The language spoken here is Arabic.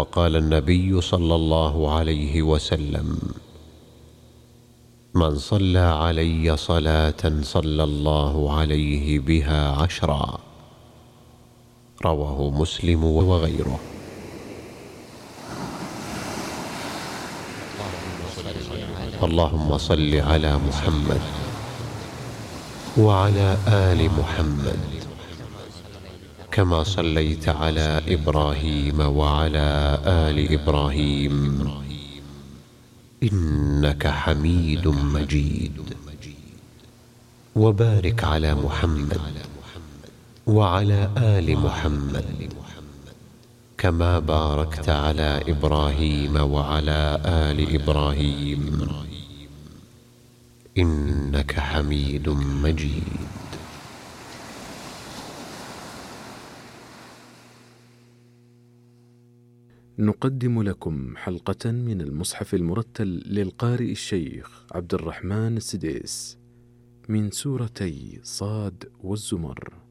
وقال النبي صلى الله عليه وسلم: من صلى علي صلاة صلى الله عليه بها 10. رواه مسلم وغيره. اللهم صل على محمد وعلى آل محمد كما صليت على إبراهيم وعلى آل إبراهيم إنك حميد مجيد. وبارك على محمد وعلى آل محمد كما باركت على إبراهيم وعلى آل إبراهيم إنك حميد مجيد. نقدم لكم حلقة من المصحف المرتل للقارئ الشيخ عبد الرحمن السديس من سورتي صاد والزمر.